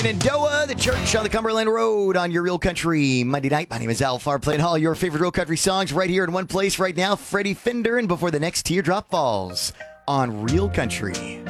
In Doa, the church on the Cumberland Road on your Real Country Monday night. My name is Al Farr, playing all your favorite Real Country songs right here in one place right now. Freddie Fender, and before the next teardrop falls on Real Country.